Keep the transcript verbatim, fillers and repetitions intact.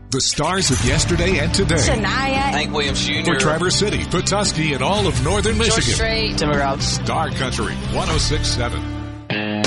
The stars of yesterday and today. Shania. Hank Williams Junior For Traverse City, Petoskey, and all of northern Michigan. Strait. Timber Routes. Star Country one oh six point seven.